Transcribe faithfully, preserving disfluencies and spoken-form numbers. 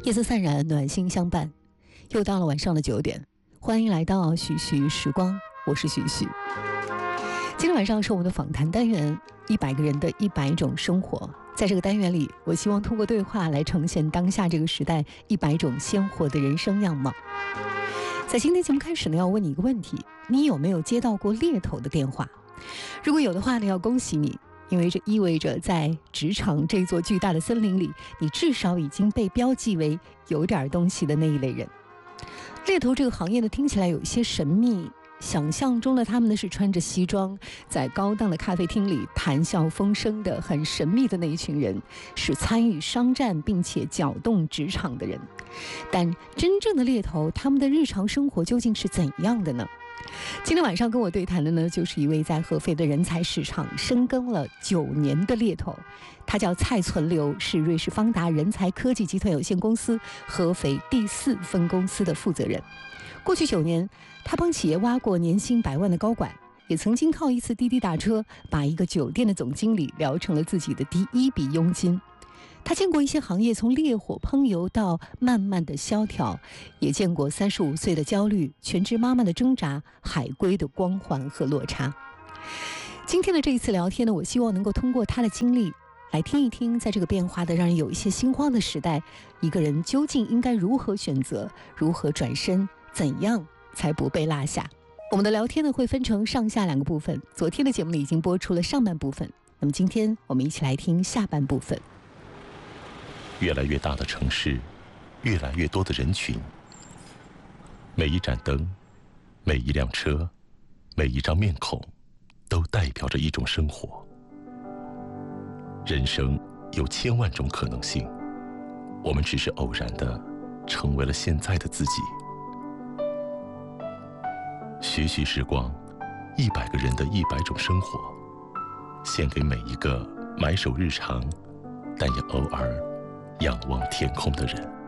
夜色散然，暖心相伴，又到了晚上的九点，欢迎来到徐徐时光，我是徐徐。今天晚上是我们的访谈单元，一百个人的一百种生活。在这个单元里，我希望通过对话来呈现当下这个时代一百种鲜活的人生样貌。在今天节目开始呢，要问你一个问题：你有没有接到过猎头的电话？如果有的话呢，要恭喜你，因为这意味着在职场这座巨大的森林里，你至少已经被标记为有点东西的那一类人。猎头这个行业呢，听起来有一些神秘，想象中的他们呢是穿着西装，在高档的咖啡厅里谈笑风生的很神秘的那一群人，是参与商战并且搅动职场的人。但真正的猎头，他们的日常生活究竟是怎样的呢？今天晚上跟我对谈的呢，就是一位在合肥的人才市场深耕了九年的猎头，他叫蔡存留，是瑞士方达人才科技集团有限公司合肥第四分公司的负责人。过去九年，他帮企业挖过年薪百万的高管，也曾经靠一次滴滴打车，把一个酒店的总经理聊成了自己的第一笔佣金。他见过一些行业从烈火烹油到慢慢的萧条，也见过三十五岁的焦虑，全职妈妈的挣扎，海归的光环和落差。今天的这一次聊天呢，我希望能够通过他的经历来听一听，在这个变化的让人有一些心慌的时代，一个人究竟应该如何选择，如何转身，怎样才不被落下。我们的聊天呢会分成上下两个部分，昨天的节目里已经播出了上半部分，那么今天我们一起来听下半部分。 越来越大的城市，越来越多的人群，每一盏灯，每一辆车，每一张面孔，都代表着一种生活。人生有千万种可能性，我们只是偶然的成为了现在的自己。徐徐时光，一百个人的一百种生活，献给每一个埋首日常，但也偶尔仰望天空的人。